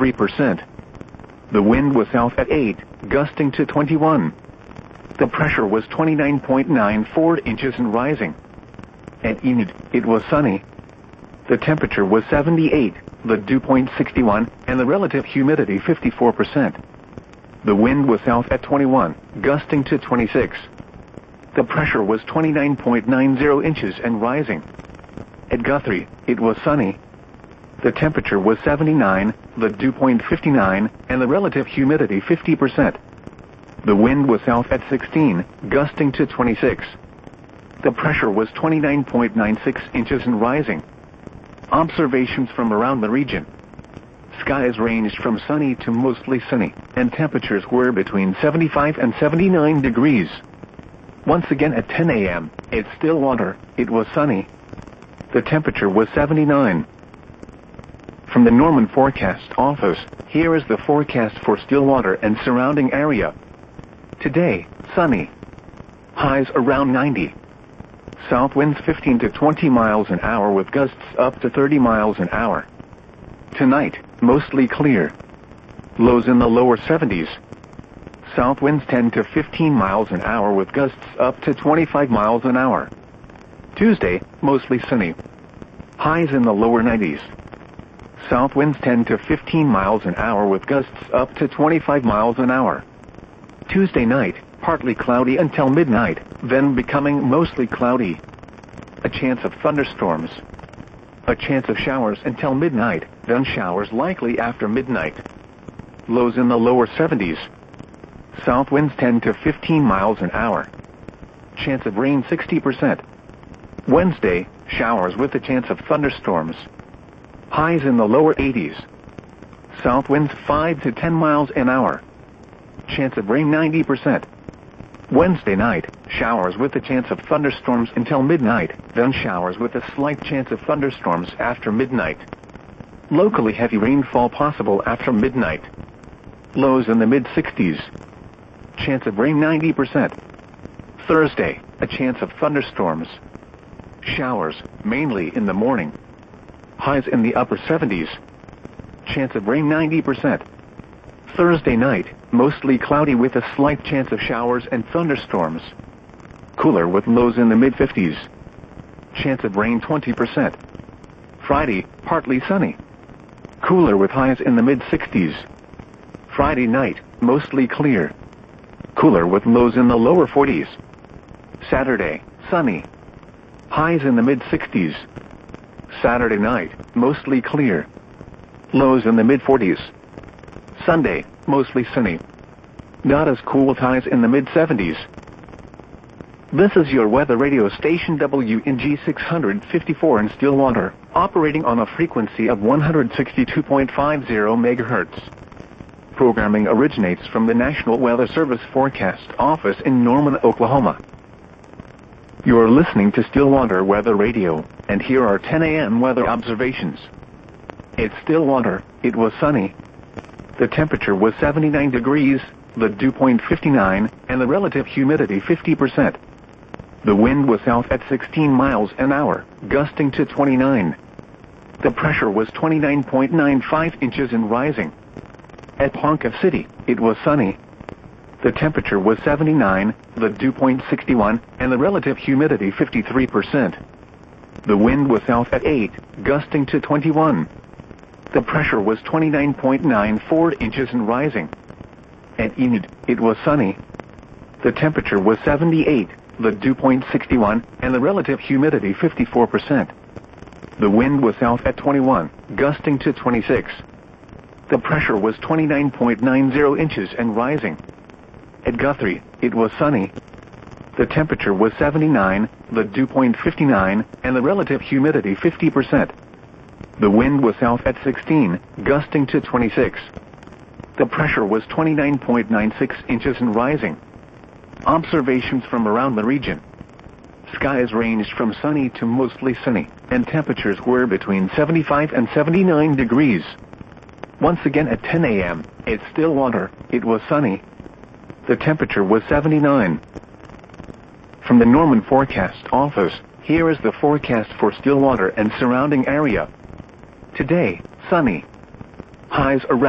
53%. The wind was south at 8, gusting to 21. The pressure was 29.94 inches and rising. At Enid, it was sunny. The temperature was 78, the dew point 61, and the relative humidity 54%. The wind was south at 21, gusting to 26. The pressure was 29.90 inches and rising. At Guthrie, it was sunny. The temperature was 79, the dew point 59, and the relative humidity 50%. The wind was south at 16, gusting to 26. The pressure was 29.96 inches and rising. Observations from around the region. Skies ranged from sunny to mostly sunny, and temperatures were between 75 and 79 degrees. Once again at 10 a.m., at Stillwater, it was sunny. The temperature was 79. From the Norman Forecast Office, here is the forecast for Stillwater and surrounding area. Today, sunny. Highs around 90. South winds 15 to 20 miles an hour with gusts up to 30 miles an hour. Tonight, mostly clear. Lows in the lower 70s. South winds 10 to 15 miles an hour with gusts up to 25 miles an hour. Tuesday, mostly sunny. Highs in the lower 90s. South winds 10 to 15 miles an hour with gusts up to 25 miles an hour. Tuesday night, partly cloudy until midnight, then becoming mostly cloudy. A chance of thunderstorms. A chance of showers until midnight, then showers likely after midnight. Lows in the lower 70s. South winds 10 to 15 miles an hour. Chance of rain 60%. Wednesday, showers with a chance of thunderstorms. Highs in the lower 80s. South winds 5 to 10 miles an hour. Chance of rain 90%. Wednesday night, showers with a chance of thunderstorms until midnight, then showers with a slight chance of thunderstorms after midnight. Locally heavy rainfall possible after midnight. Lows in the mid-60s. Chance of rain 90%. Thursday, a chance of thunderstorms. Showers, mainly in the morning. Highs in the upper 70s. Chance of rain 90%. Thursday night, mostly cloudy with a slight chance of showers and thunderstorms. Cooler with lows in the mid-50s. Chance of rain 20%. Friday, partly sunny. Cooler with highs in the mid-60s. Friday night, mostly clear. Cooler with lows in the lower 40s. Saturday, sunny. Highs in the mid-60s. Saturday night, mostly clear. Lows in the mid-40s. Sunday, mostly sunny. Not as cool with highs in the mid-70s. This is your weather radio station WNG 654 in Stillwater, operating on a frequency of 162.50 MHz. Programming originates from the National Weather Service Forecast Office in Norman, Oklahoma. You are listening to Stillwater Weather Radio, and here are 10 a.m. weather observations. At Stillwater, it was sunny. The temperature was 79 degrees, the dew point 59, and the relative humidity 50%. The wind was south at 16 miles an hour, gusting to 29. The pressure was 29.95 inches and rising. At Ponca City, it was sunny. The temperature was 79, the dew point 61, and the relative humidity 53%. The wind was south at 8, gusting to 21. The pressure was 29.94 inches and rising. At Enid, it was sunny. The temperature was 78, the dew point 61, and the relative humidity 54%. The wind was south at 21, gusting to 26. The pressure was 29.90 inches and rising. At Guthrie, it was sunny. The temperature was 79, the dew point 59, and the relative humidity 50%. The wind was south at 16, gusting to 26. The pressure was 29.96 inches and rising. Observations from around the region. Skies ranged from sunny to mostly sunny, and temperatures were between 75 and 79 degrees. Once again at 10 a.m., at Stillwater, it was sunny. The temperature was 79. From the Norman Forecast Office, here is the forecast for Stillwater and surrounding area. Today, sunny. Highs around